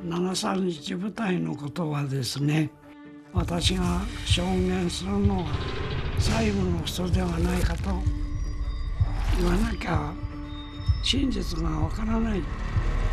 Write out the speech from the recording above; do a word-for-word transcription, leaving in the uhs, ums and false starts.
ななじゅうさんにち部隊のことはですね、私が証言するのは最後の人ではないかと言わなきゃ真実がわからない